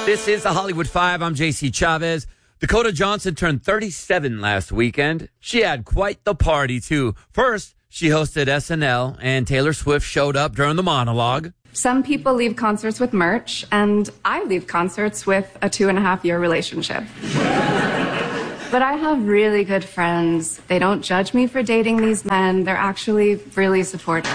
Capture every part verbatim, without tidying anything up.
This is the Hollywood Five. I'm J C Chavez. Dakota Johnson turned thirty-seven last weekend. She had quite the party, too. First, she hosted S N L, and Taylor Swift showed up during the monologue. Some people leave concerts with merch, and I leave concerts with a two and a half year relationship. But I have really good friends. They don't judge me for dating these men. They're actually really supportive.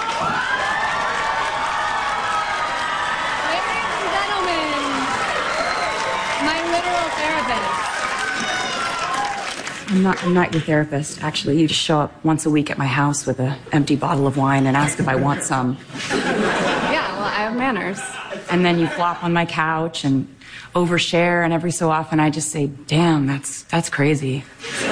I'm not, I'm not your therapist, actually. You just show up once a week at my house with an empty bottle of wine and ask if I want some. Yeah, well, I have manners. And then you flop on my couch and overshare, and every so often I just say, damn, that's that's crazy.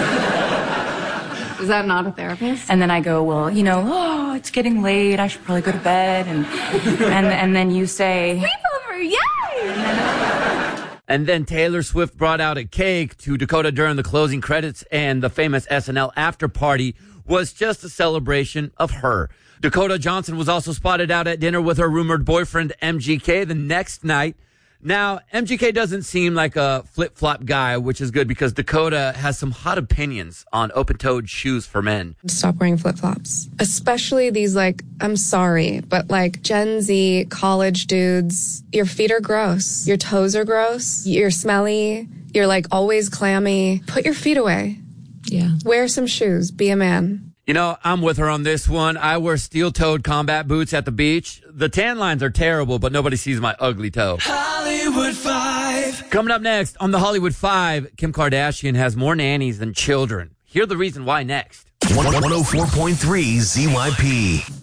Is that not a therapist? And then I go, well, you know, oh, it's getting late. I should probably go to bed. And and, and then you say, sleepover, yay! And then Taylor Swift brought out a cake to Dakota during the closing credits, and the famous S N L after party was just a celebration of her. Dakota Johnson was also spotted out at dinner with her rumored boyfriend, M G K, the next night. Now, M G K doesn't seem like a flip-flop guy, which is good because Dakota has some hot opinions on open-toed shoes for men. Stop wearing flip-flops. Especially these, like, I'm sorry, but like Gen Z college dudes, your feet are gross. Your toes are gross. You're smelly. You're like always clammy. Put your feet away. Yeah. Wear some shoes. Be a man. You know, I'm with her on this one. I wear steel-toed combat boots at the beach. The tan lines are terrible, but nobody sees my ugly toe. Hollywood Five. Coming up next on the Hollywood Five, Kim Kardashian has more nannies than children. Hear the reason why next. one oh four point three Z Y P.